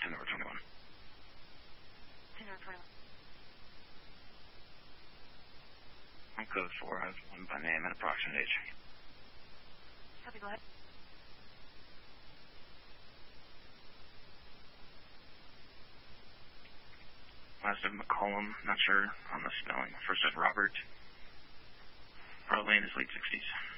to number 21. To number 21. On code 4, I have one by name and approximate age. Copy, go ahead. Last name McCollum, not sure on the spelling. First name Robert. Our lane is late 60s.